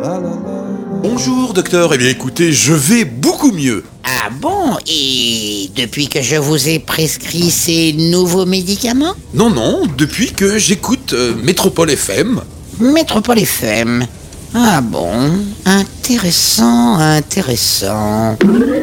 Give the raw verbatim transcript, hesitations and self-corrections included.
Bonjour docteur, eh bien écoutez, je vais beaucoup mieux. Ah bon? Et depuis que je vous ai prescrit ces nouveaux médicaments? Non, non, depuis que j'écoute euh, Métropole F M. Métropole F M. Ah bon? Intéressant, intéressant.